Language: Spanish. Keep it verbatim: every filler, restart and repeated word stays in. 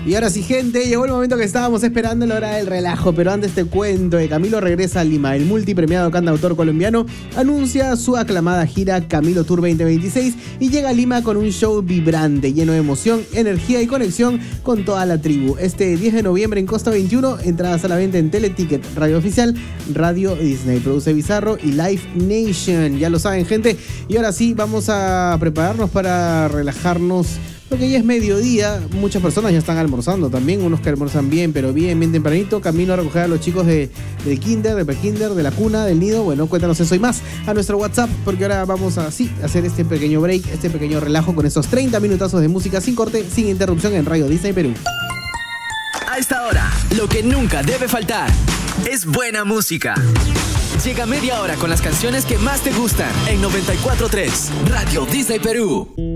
Y ahora sí, gente, llegó el momento que estábamos esperando, la hora del relajo. Pero antes te cuento que Camilo regresa a Lima. El multipremiado cantautor colombiano anuncia su aclamada gira Camilo Tour veinte veintiséis y llega a Lima con un show vibrante, lleno de emoción, energía y conexión con toda la tribu. Este diez de noviembre en Costa veintiuno, entradas a la venta en Teleticket, Radio Oficial, Radio Disney, Produce Bizarro y Live Nation. Ya lo saben, gente. Y ahora sí, vamos a prepararnos para relajarnos, porque ya es mediodía, muchas personas ya están almorzando también, unos que almuerzan bien, pero bien, bien tempranito, camino a recoger a los chicos de, del kinder, del prekinder, de la cuna, del nido. Bueno, cuéntanos eso y más a nuestro WhatsApp, porque ahora vamos a sí, hacer este pequeño break, este pequeño relajo con estos treinta minutazos de música sin corte, sin interrupción en Radio Disney Perú. A esta hora, lo que nunca debe faltar es buena música. Llega media hora con las canciones que más te gustan en noventa y cuatro punto tres Radio Disney Perú.